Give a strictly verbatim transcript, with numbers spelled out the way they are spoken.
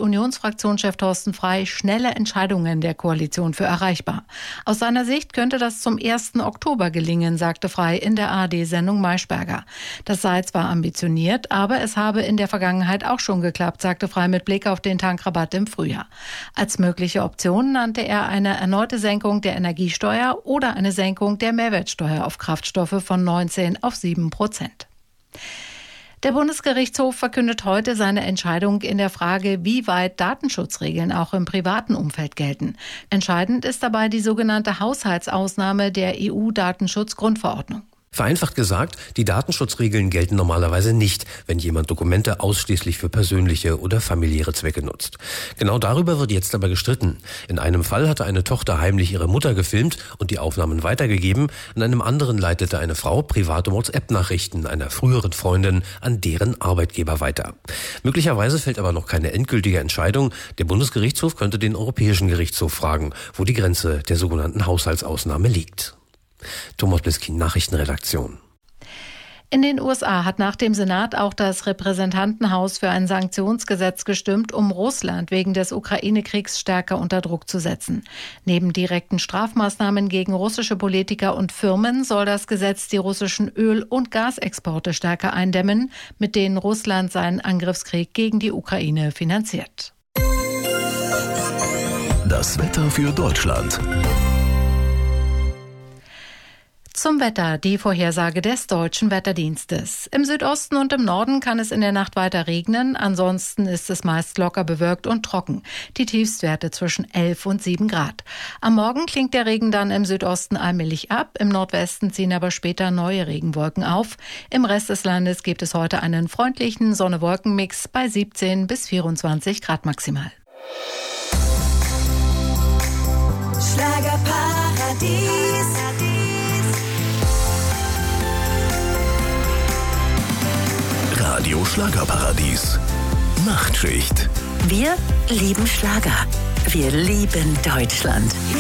Unionsfraktionschef Thorsten Frey schnelle Entscheidungen der Koalition für erreichbar. Aus seiner Sicht könnte das zum ersten Oktober gelingen, sagte Frey in der A R D-Sendung Maischberger. Das sei zwar ambitioniert, aber es habe in der Vergangenheit auch schon geklappt, sagte Frey mit Blick auf den Tankrabatt im Frühjahr. Als mögliche Option nannte er eine erneute Senkung der Energiesteuer oder eine Senkung der Mehrwertsteuer auf Kraftstoffe von neunzehn auf sieben Prozent. Der Bundesgerichtshof verkündet heute seine Entscheidung in der Frage, wie weit Datenschutzregeln auch im privaten Umfeld gelten. Entscheidend ist dabei die sogenannte Haushaltsausnahme der E U-Datenschutzgrundverordnung. Vereinfacht gesagt, die Datenschutzregeln gelten normalerweise nicht, wenn jemand Dokumente ausschließlich für persönliche oder familiäre Zwecke nutzt. Genau darüber wird jetzt aber gestritten. In einem Fall hatte eine Tochter heimlich ihre Mutter gefilmt und die Aufnahmen weitergegeben. In einem anderen leitete eine Frau private WhatsApp-Nachrichten einer früheren Freundin an deren Arbeitgeber weiter. Möglicherweise fällt aber noch keine endgültige Entscheidung. Der Bundesgerichtshof könnte den Europäischen Gerichtshof fragen, wo die Grenze der sogenannten Haushaltsausnahme liegt. Thomas Bliskin, Nachrichtenredaktion. In den U S A hat nach dem Senat auch das Repräsentantenhaus für ein Sanktionsgesetz gestimmt, um Russland wegen des Ukraine-Kriegs stärker unter Druck zu setzen. Neben direkten Strafmaßnahmen gegen russische Politiker und Firmen soll das Gesetz die russischen Öl- und Gasexporte stärker eindämmen, mit denen Russland seinen Angriffskrieg gegen die Ukraine finanziert. Das Wetter für Deutschland. Zum Wetter, die Vorhersage des Deutschen Wetterdienstes. Im Südosten und im Norden kann es in der Nacht weiter regnen, ansonsten ist es meist locker bewölkt und trocken. Die Tiefstwerte zwischen elf und sieben Grad. Am Morgen klingt der Regen dann im Südosten allmählich ab, im Nordwesten ziehen aber später neue Regenwolken auf. Im Rest des Landes gibt es heute einen freundlichen Sonne-Wolken-Mix bei siebzehn bis vierundzwanzig Grad maximal. Schlagerparadies. Radio Schlagerparadies. Nachtschicht. Wir lieben Schlager. Wir lieben Deutschland.